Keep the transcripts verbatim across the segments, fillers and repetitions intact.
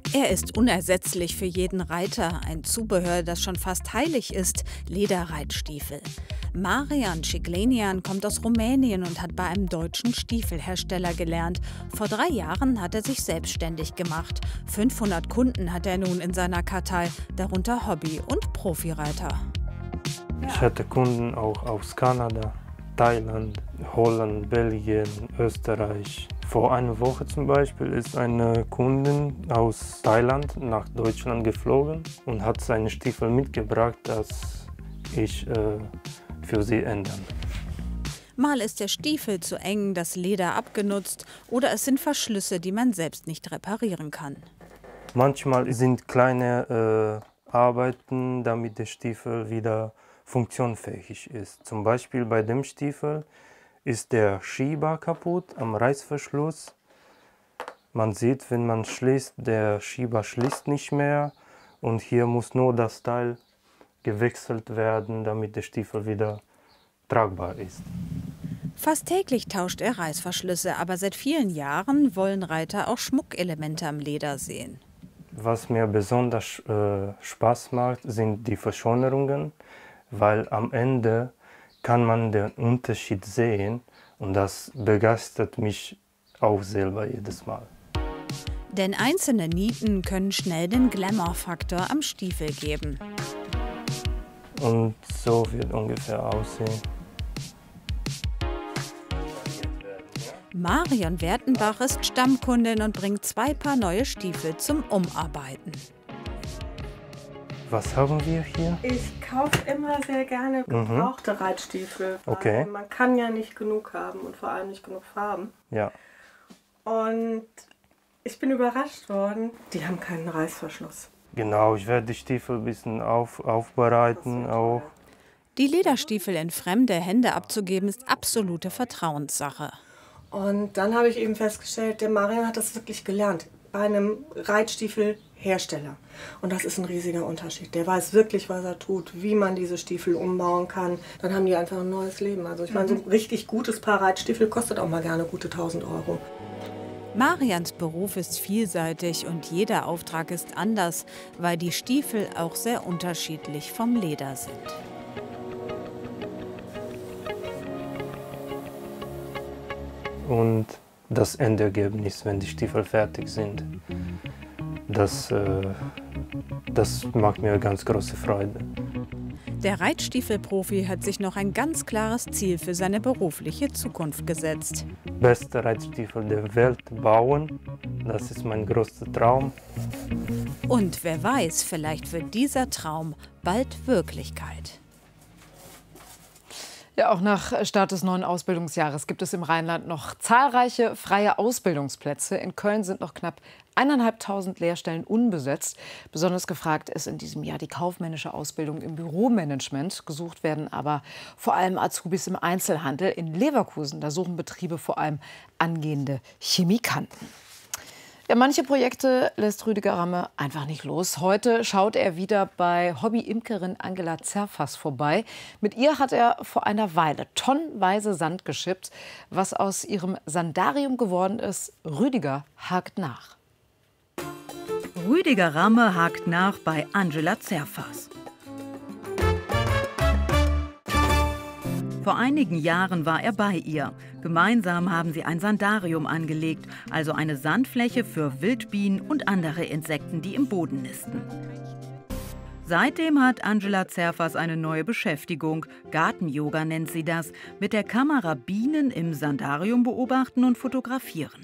Er ist unersetzlich für jeden Reiter, ein Zubehör, das schon fast heilig ist, Lederreitstiefel. Marian Ciglenian kommt aus Rumänien und hat bei einem deutschen Stiefelhersteller gelernt. Vor drei Jahren hat er sich selbstständig gemacht. fünfhundert Kunden hat er nun in seiner Kartei, darunter Hobby- und Profireiter. Ich hatte Kunden auch aus Kanada, Thailand, Holland, Belgien, Österreich. Vor einer Woche zum Beispiel ist eine Kundin aus Thailand nach Deutschland geflogen und hat seine Stiefel mitgebracht, dass ich äh, für sie ändern. Mal ist der Stiefel zu eng, das Leder abgenutzt oder es sind Verschlüsse, die man selbst nicht reparieren kann. Manchmal sind kleine äh, Arbeiten, damit der Stiefel wieder funktionsfähig ist. Zum Beispiel bei dem Stiefel ist der Schieber kaputt am Reißverschluss. Man sieht, wenn man schließt, der Schieber schließt nicht mehr und hier muss nur das Teil gewechselt werden, damit der Stiefel wieder tragbar ist. Fast täglich tauscht er Reißverschlüsse, aber seit vielen Jahren wollen Reiter auch Schmuckelemente am Leder sehen. Was mir besonders äh, Spaß macht, sind die Verschönerungen, weil am Ende kann man den Unterschied sehen und das begeistert mich auch selber jedes Mal. Denn einzelne Nieten können schnell den Glamour-Faktor am Stiefel geben. Und so wird ungefähr aussehen. Marion Wertenbach ist Stammkundin und bringt zwei Paar neue Stiefel zum Umarbeiten. Was haben wir hier? Ich kaufe immer sehr gerne gebrauchte mhm. Reitstiefel. Weil okay. Man kann ja nicht genug haben und vor allem nicht genug Farben. Ja. Und ich bin überrascht worden, die haben keinen Reißverschluss. Genau, ich werde die Stiefel ein bisschen auf, aufbereiten auch. Die Lederstiefel in fremde Hände abzugeben, ist absolute Vertrauenssache. Und dann habe ich eben festgestellt, der Marian hat das wirklich gelernt. Bei einem Reitstiefelhersteller. Und das ist ein riesiger Unterschied. Der weiß wirklich, was er tut, wie man diese Stiefel umbauen kann. Dann haben die einfach ein neues Leben. Also ich meine, so ein richtig gutes Paar Reitstiefel kostet auch mal gerne gute tausend Euro. Marians Beruf ist vielseitig und jeder Auftrag ist anders, weil die Stiefel auch sehr unterschiedlich vom Leder sind. Und das Endergebnis, wenn die Stiefel fertig sind, das, äh, das macht mir ganz große Freude. Der Reitstiefelprofi hat sich noch ein ganz klares Ziel für seine berufliche Zukunft gesetzt. Beste Reitstiefel der Welt bauen, das ist mein größter Traum. Und wer weiß, vielleicht wird dieser Traum bald Wirklichkeit. Ja, auch nach Start des neuen Ausbildungsjahres gibt es im Rheinland noch zahlreiche freie Ausbildungsplätze. In Köln sind noch knapp eineinhalbtausend Lehrstellen unbesetzt. Besonders gefragt ist in diesem Jahr die kaufmännische Ausbildung im Büromanagement. Gesucht werden aber vor allem Azubis im Einzelhandel. In Leverkusen, da suchen Betriebe vor allem angehende Chemikanten. Ja, manche Projekte lässt Rüdiger Ramme einfach nicht los. Heute schaut er wieder bei Hobby-Imkerin Angela Zerfas vorbei. Mit ihr hat er vor einer Weile tonnenweise Sand geschippt. Was aus ihrem Sandarium geworden ist, Rüdiger hakt nach. Rüdiger Ramme hakt nach bei Angela Zerfas. Vor einigen Jahren war er bei ihr. Gemeinsam haben sie ein Sandarium angelegt, also eine Sandfläche für Wildbienen und andere Insekten, die im Boden nisten. Seitdem hat Angela Zerfas eine neue Beschäftigung. Garten-Yoga nennt sie das. Mit der Kamera Bienen im Sandarium beobachten und fotografieren.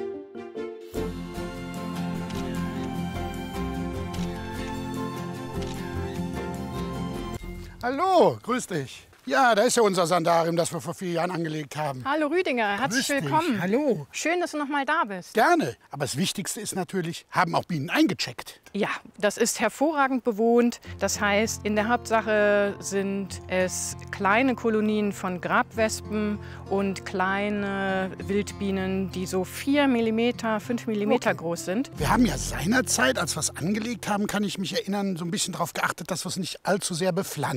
Hallo, grüß dich. Ja, da ist ja unser Sandarium, das wir vor vier Jahren angelegt haben. Hallo Rüdiger, herzlich Grüß dich. willkommen. Hallo. Schön, dass du noch mal da bist. Gerne. Aber das Wichtigste ist natürlich, haben auch Bienen eingecheckt? Ja, das ist hervorragend bewohnt. Das heißt, in der Hauptsache sind es kleine Kolonien von Grabwespen und kleine Wildbienen, die so vier Millimeter, fünf Millimeter okay. groß sind. Wir haben ja seinerzeit, als wir es angelegt haben, kann ich mich erinnern, so ein bisschen darauf geachtet, dass wir es nicht allzu sehr bepflanzen.